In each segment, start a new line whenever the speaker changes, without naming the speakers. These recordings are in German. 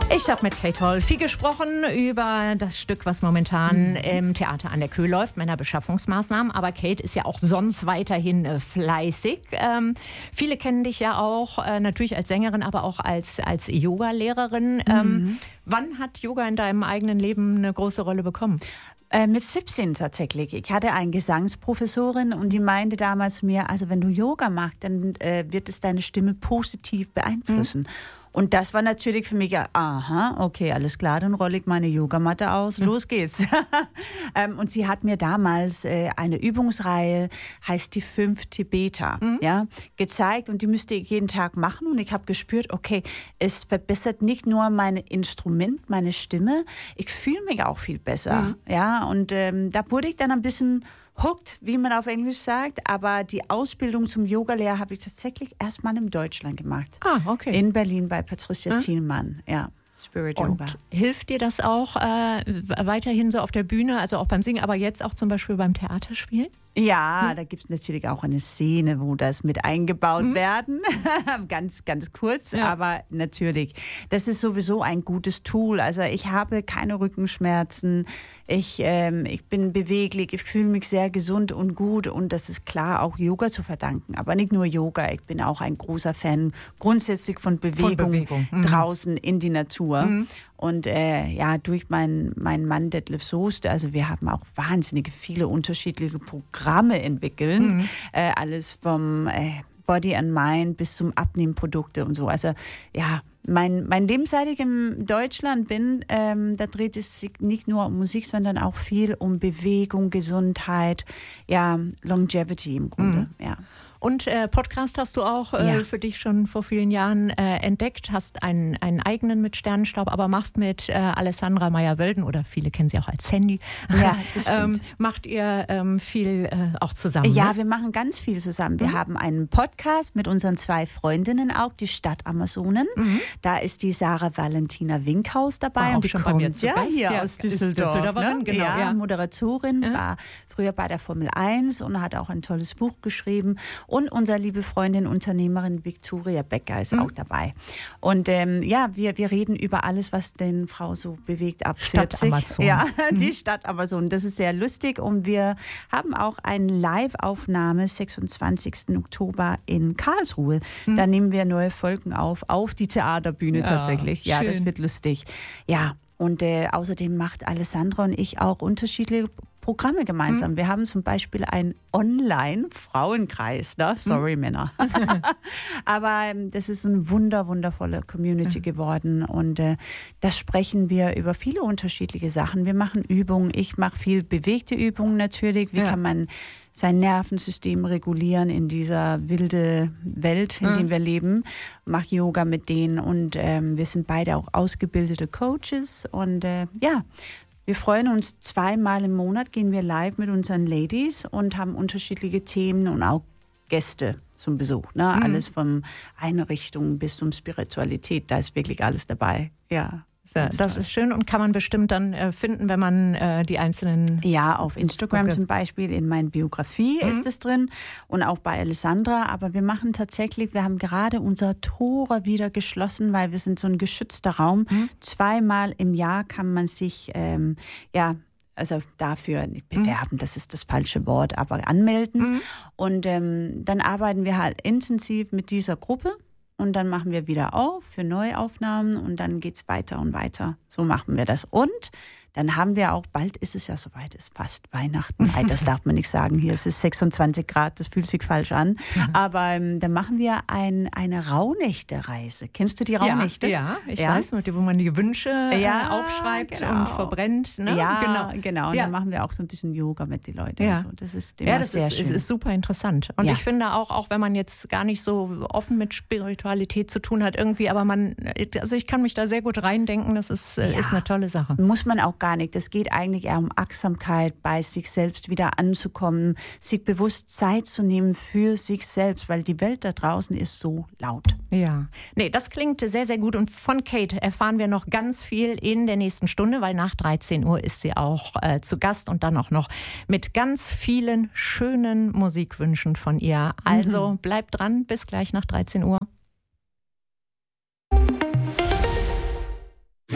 Ich habe mit Kate Hall viel gesprochen über das Stück, was momentan im Theater an der Köh läuft, Männerbeschaffungsmaßnahmen. Aber Kate ist ja auch sonst weiterhin fleißig. Viele kennen dich ja auch natürlich als Sängerin, aber auch als Yoga-Lehrerin. Wann hat Yoga in deinem eigenen Leben eine große Rolle bekommen?
Mit 17 tatsächlich. Ich hatte eine Gesangsprofessorin und die meinte damals zu mir, also wenn du Yoga machst, dann wird es deine Stimme positiv beeinflussen. Und das war natürlich für mich, aha, okay, alles klar, dann rolle ich meine Yogamatte aus, los geht's. Und sie hat mir damals eine Übungsreihe, heißt die 5 Tibeter, ja, gezeigt und die müsste ich jeden Tag machen und ich habe gespürt, okay, es verbessert nicht nur mein Instrument, meine Stimme, ich fühle mich auch viel besser, ja, und da wurde ich dann ein bisschen hooked, wie man auf Englisch sagt, aber die Ausbildung zum Yogalehrer habe ich tatsächlich erstmal in Deutschland gemacht.
Ah, okay.
In Berlin bei Patricia Thielmann, ja. Spirit Yoga.
Und hilft dir das auch weiterhin so auf der Bühne, also auch beim Singen, aber jetzt auch zum Beispiel beim Theaterspielen?
Ja, da gibt es natürlich auch eine Szene, wo das mit eingebaut werden. ganz, ganz kurz, aber natürlich. Das ist sowieso ein gutes Tool. Also ich habe keine Rückenschmerzen. Ich bin beweglich. Ich fühle mich sehr gesund und gut. Und das ist klar auch Yoga zu verdanken. Aber nicht nur Yoga. Ich bin auch ein großer Fan grundsätzlich von Bewegung. Draußen in die Natur. Und durch meinen Mann Detlef Soest, also wir haben auch wahnsinnig viele unterschiedliche Programme entwickelt. Alles vom Body and Mind bis zum Abnehmprodukte und so. Also ja, mein Leben, seit ich in Deutschland bin, da dreht es sich nicht nur um Musik, sondern auch viel um Bewegung, Gesundheit, ja, Longevity im Grunde, ja.
Und Podcast hast du auch für dich schon vor vielen Jahren entdeckt, hast einen eigenen mit Sternenstaub, aber machst mit Alessandra Meyer-Wölden, oder viele kennen sie auch als Sandy,
das stimmt.
Macht ihr viel auch zusammen?
Ja,
ne?
wir machen ganz viel zusammen. Wir haben einen Podcast mit unseren 2 Freundinnen auch, die Stadtamazonen. Da ist die Sarah Valentina Winkhaus dabei.
War auch
und die
schon bei mir zu Gast.
Hier aus Düsseldorf.
Ne? Genau,
ja, Moderatorin, war früher bei der Formel 1 und hat auch ein tolles Buch geschrieben. Und unsere liebe Freundin, Unternehmerin Victoria Becker ist auch dabei. Und wir reden über alles, was den Frau so bewegt ab 40.
Stadtamazon.
Ja, die Stadtamazon. Das ist sehr lustig. Und wir haben auch eine Live-Aufnahme 26. Oktober in Karlsruhe. Da nehmen wir neue Folgen auf die Theaterbühne tatsächlich. Ja, das wird lustig. Ja, und außerdem macht Alessandra und ich auch unterschiedliche Programme gemeinsam. Wir haben zum Beispiel einen Online-Frauenkreis. Ne? Sorry, Männer. Aber das ist eine wundervolle Community geworden. Und da sprechen wir über viele unterschiedliche Sachen. Wir machen Übungen. Ich mache viel bewegte Übungen natürlich. Wie kann man sein Nervensystem regulieren in dieser wilde Welt, in der wir leben. Mache Yoga mit denen. Und wir sind beide auch ausgebildete Coaches. Und wir freuen uns, 2-mal im Monat gehen wir live mit unseren Ladies und haben unterschiedliche Themen und auch Gäste zum Besuch. Ne? Alles von Einrichtungen bis zum Spiritualität, da ist wirklich alles dabei. Ja.
Das ist schön und kann man bestimmt dann finden, wenn man die einzelnen...
Ja, auf Instagram zum Beispiel, in meiner Biografie ist es drin und auch bei Alessandra. Aber wir machen tatsächlich, wir haben gerade unser Tore wieder geschlossen, weil wir sind so ein geschützter Raum. 2-mal im Jahr kann man sich, also dafür nicht bewerben, das ist das falsche Wort, aber anmelden. Und dann arbeiten wir halt intensiv mit dieser Gruppe. Und dann machen wir wieder auf für Neuaufnahmen und dann geht es weiter und weiter. So machen wir das. Und dann haben wir auch, bald ist es ja soweit, es passt Weihnachten. Nein, das darf man nicht sagen. Hier ist es 26 Grad, das fühlt sich falsch an. Aber dann machen wir eine Rauhnächte-Reise. Kennst du die Rauhnächte?
Ja, ich weiß, wo man die Wünsche aufschreibt und verbrennt. Ne?
Ja, genau. Und dann machen wir auch so ein bisschen Yoga mit den Leuten.
Ja.
Also, das ist immer sehr schön.
Es ist super interessant. Und ich finde auch wenn man jetzt gar nicht so offen mit Spiritualität zu tun hat irgendwie, aber ich kann mich da sehr gut reindenken. Das ist eine tolle Sache.
Muss man auch gar nicht. Es geht eigentlich eher um Achtsamkeit, bei sich selbst wieder anzukommen, sich bewusst Zeit zu nehmen für sich selbst, weil die Welt da draußen ist so laut.
Ja, das klingt sehr, sehr gut. Und von Kate erfahren wir noch ganz viel in der nächsten Stunde, weil nach 13 Uhr ist sie auch zu Gast und dann auch noch mit ganz vielen schönen Musikwünschen von ihr. Also bleibt dran, bis gleich nach 13 Uhr.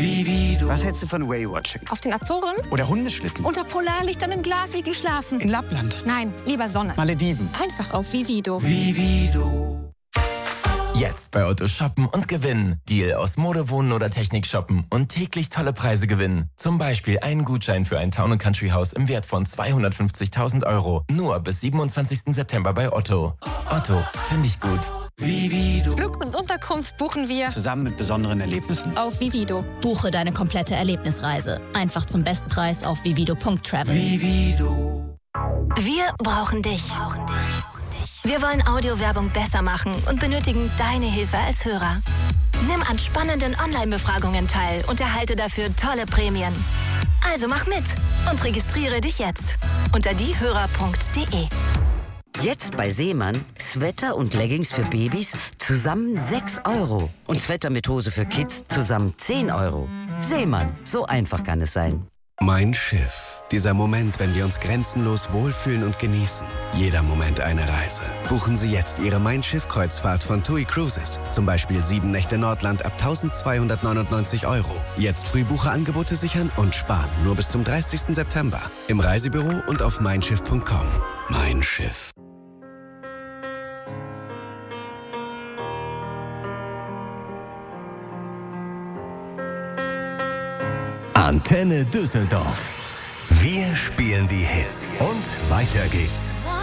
Was hältst du von Whale-Watching?
Auf den Azoren?
Oder Hundeschlitten?
Unter Polarlichtern im Glasigel schlafen?
In Lappland?
Nein, lieber Sonne.
Malediven?
Einfach auf Vivido.
Vivido.
Jetzt bei Otto shoppen und gewinnen. Deal aus Mode, Wohnen oder Technik shoppen und täglich tolle Preise gewinnen. Zum Beispiel einen Gutschein für ein Town & Country Haus im Wert von 250.000 €. Nur bis 27. September bei Otto. Otto, finde ich gut.
Vivido.
Flug und Unterkunft buchen wir
Zusammen mit besonderen Erlebnissen.
auf Vivido.
Buche deine komplette Erlebnisreise. Einfach zum Bestpreis auf vivido.travel.
Vivido.
Wir brauchen dich. Wir wollen Audiowerbung besser machen und benötigen deine Hilfe als Hörer. Nimm an spannenden Online-Befragungen teil und erhalte dafür tolle Prämien. Also mach mit und registriere dich jetzt unter diehörer.de.
Jetzt bei Seemann Sweater und Leggings für Babys zusammen 6 € und Sweater mit Hose für Kids zusammen 10 €. Seemann, so einfach kann es sein.
Mein Schiff. Dieser Moment, wenn wir uns grenzenlos wohlfühlen und genießen. Jeder Moment eine Reise. Buchen Sie jetzt Ihre Mein Schiff-Kreuzfahrt von TUI Cruises. Zum Beispiel 7 Nächte Nordland ab 1.299 €. Jetzt Frühbucherangebote sichern und sparen. Nur bis zum 30. September. Im Reisebüro und auf meinschiff.com. Mein Schiff.
Antenne Düsseldorf. Wir spielen die Hits und weiter geht's.